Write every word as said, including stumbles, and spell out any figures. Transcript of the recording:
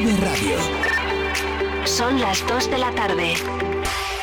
Vive Radio. Son las dos de la tarde.